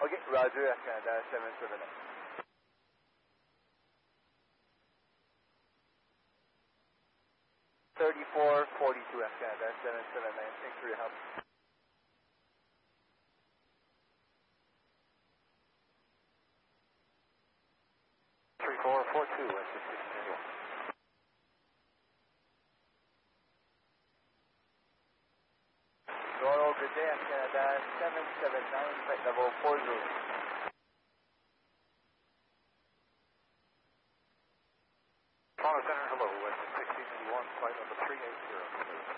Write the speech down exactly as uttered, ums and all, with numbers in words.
Okay, Roger, F Canada seven seven nine. thirty-four forty-two F Canada seven seven nine, thanks for your help. three four four two, West sixty-one. Doro, good day, F Canada seven seven nine, flight level four zero.